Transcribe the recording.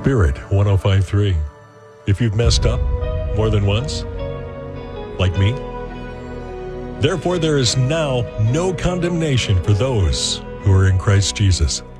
Spirit 105.3. If you've messed up more than once, like me, therefore there is now no condemnation for those who are in Christ Jesus.